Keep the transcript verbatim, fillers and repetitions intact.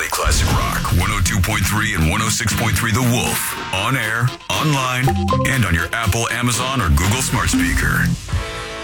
Daily Classic Rock, one oh two point three and one oh six point three The Wolf. On air, online, and on your Apple, Amazon, or Google smart speaker.